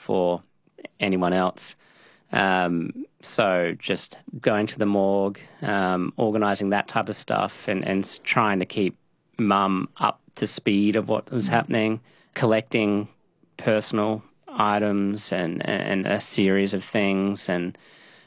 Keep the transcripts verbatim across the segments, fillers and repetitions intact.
before anyone else. Um, so just going to the morgue, um, organising that type of stuff and, and trying to keep mum up to speed of what was happening, collecting personal items and, and a series of things. And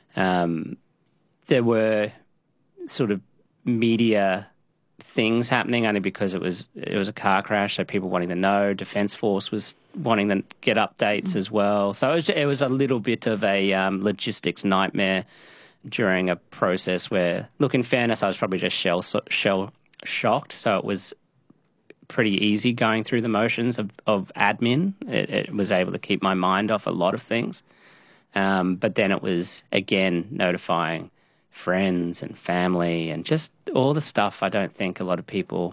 um, there were sort of media things happening only because it was it was a car crash, so people wanting to know. Defence Force was wanting to get updates as well. So it was, it was a little bit of a um, logistics nightmare during a process where, look, in fairness, I was probably just shell shell shocked. So it was pretty easy going through the motions of, of admin. It, it was able to keep my mind off a lot of things. Um, but then it was, again, notifying friends and family and just all the stuff I don't think a lot of people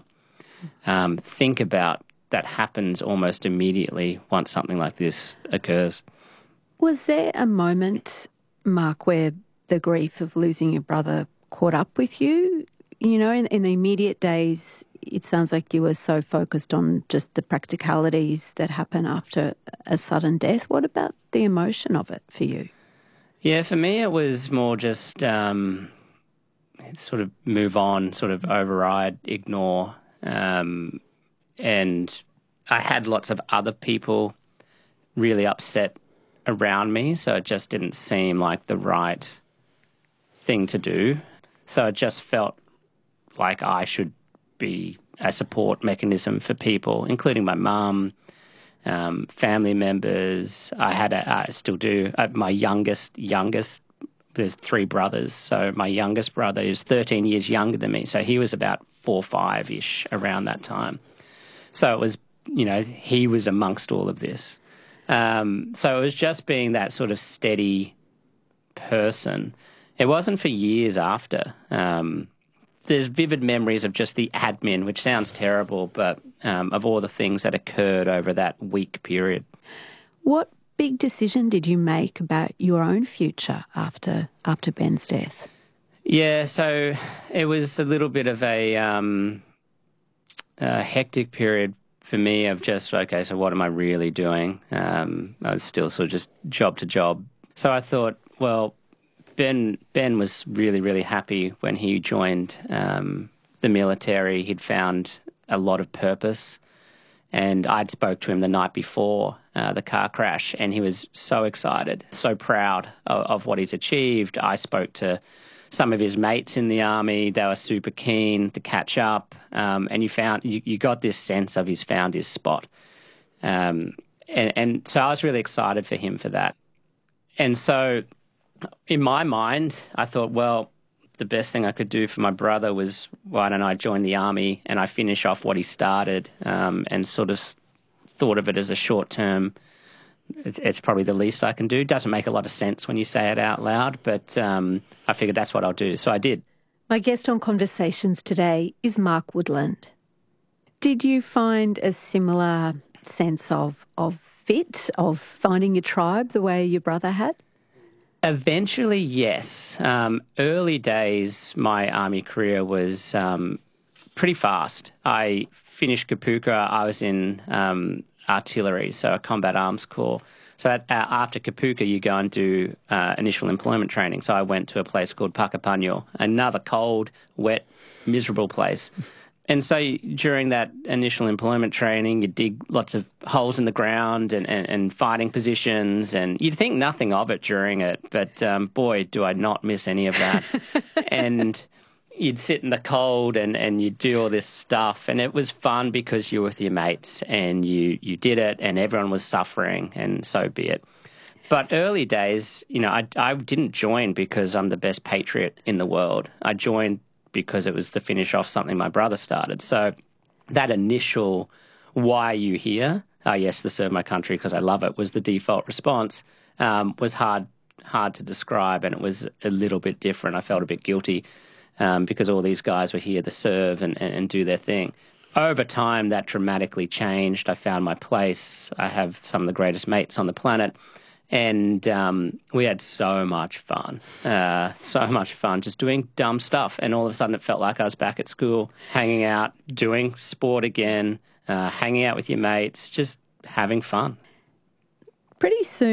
um, think about that happens almost immediately once something like this occurs. Was there a moment, Mark, where the grief of losing your brother caught up with you? You know, in, in the immediate days, it sounds like you were so focused on just the practicalities that happen after a sudden death. What about the emotion of it for you? Yeah, for me it was more just um, sort of move on, sort of override, ignore. Um, and I had lots of other people really upset around me, so it just didn't seem like the right thing to do. So it just felt like I should be a support mechanism for people, including my mum, um, family members. I had, a, I still do, uh, my youngest, youngest, there's three brothers, so my youngest brother is thirteen years younger than me, so he was about four, five-ish around that time. So it was, you know, he was amongst all of this. Um, so it was just being that sort of steady person. It wasn't for years after. Um, there's vivid memories of just the admin, which sounds terrible, but um, of all the things that occurred over that week period. What big decision did you make about your own future after after Ben's death? Yeah, so it was a little bit of a, um, a hectic period for me of just, okay, so what am I really doing? Um, I was still sort of just job to job. So I thought, well, Ben Ben was really, really happy when he joined um, the military. He'd found a lot of purpose. And I'd spoke to him the night before uh, the car crash, and he was so excited, so proud of, of what he's achieved. I spoke to some of his mates in the army. They were super keen to catch up, um, and you found you, you got this sense of he's found his spot. Um, and, and so I was really excited for him for that. And so in my mind, I thought, well, the best thing I could do for my brother was, why don't I join the army and I finish off what he started, um, and sort of thought of it as a short-term, it's, it's probably the least I can do. It doesn't make a lot of sense when you say it out loud, but um, I figured that's what I'll do. So I did. My guest on Conversations today is Mark Woodland. Did you find a similar sense of, of fit, of finding your tribe the way your brother had? Eventually, yes. Um, early days, my army career was um, pretty fast. I finished Kapooka. I was in um, artillery, so a combat arms corps. So at, uh, after Kapooka, you go and do uh, initial employment training. So I went to a place called Puckapunyal, another cold, wet, miserable place. And so during that initial employment training, you dig lots of holes in the ground and, and, and fighting positions, and you'd think nothing of it during it, but um, boy, do I not miss any of that. And you'd sit in the cold and, and you'd do all this stuff, and it was fun because you were with your mates and you, you did it and everyone was suffering, and so be it. But early days, you know, I, I didn't join because I'm the best patriot in the world. I joined because it was to finish off something my brother started. So that initial, why are you here? Oh, yes, to serve my country because I love it, was the default response, um, was hard hard to describe, and it was a little bit different. I felt a bit guilty um, because all these guys were here to serve and, and, and do their thing. Over time, that dramatically changed. I found my place. I have some of the greatest mates on the planet. And um, we had so much fun, uh, so much fun just doing dumb stuff. And all of a sudden it felt like I was back at school, hanging out, doing sport again, uh, hanging out with your mates, just having fun. Pretty soon